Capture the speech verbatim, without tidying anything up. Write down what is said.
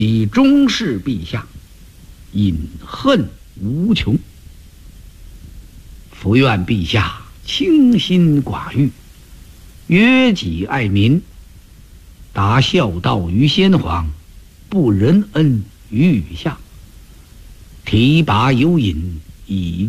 以终视陛下，隐恨无穷。伏愿陛下清心寡欲，约己爱民，达孝道于先皇，不仁恩于羽下，提拔有隐，以